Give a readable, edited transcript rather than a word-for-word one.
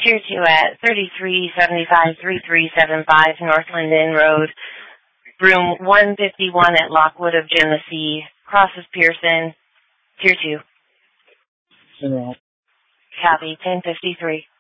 Tier 2 at 3375-3375 North Linden Road, room 151 at Lockwood of Genesee, crosses Pearson. Tier 2. General. Copy, 1053.